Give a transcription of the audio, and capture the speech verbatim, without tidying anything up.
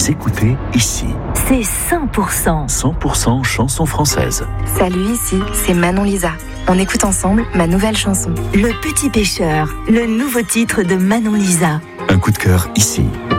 Vous écoutez ici. C'est cent pour cent. cent pour cent chansons françaises. Salut, ici, c'est Manon Lisa. On écoute ensemble ma nouvelle chanson. Le Petit Pêcheur, le nouveau titre de Manon Lisa. Un coup de cœur ici.